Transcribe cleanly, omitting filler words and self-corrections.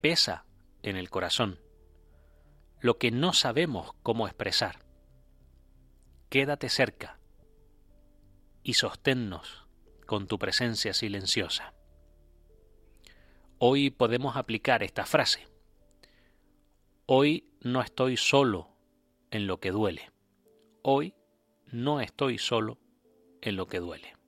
pesa en el corazón, lo que no sabemos cómo expresar. Quédate cerca y sosténnos con tu presencia silenciosa. Hoy podemos aplicar esta frase. Hoy no estoy solo en lo que duele. Hoy no estoy solo en lo que duele.